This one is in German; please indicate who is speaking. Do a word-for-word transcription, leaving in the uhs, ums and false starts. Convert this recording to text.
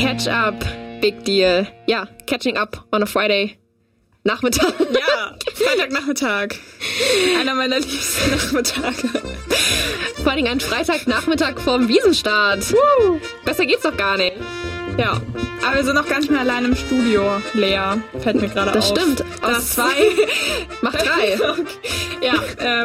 Speaker 1: Catch up, big deal. Ja, catching up on a Friday. Nachmittag.
Speaker 2: Ja, Freitagnachmittag. Einer meiner liebsten Nachmittage.
Speaker 1: Vor allem ein Freitagnachmittag vorm Wiesenstart. Woo. Besser geht's doch gar nicht.
Speaker 2: Ja, aber wir sind noch gar nicht mehr allein im Studio, Lea. Fällt mir gerade auf.
Speaker 1: Das stimmt.
Speaker 2: Aus zwei.
Speaker 1: Mach drei.
Speaker 2: Okay. Ja, ähm.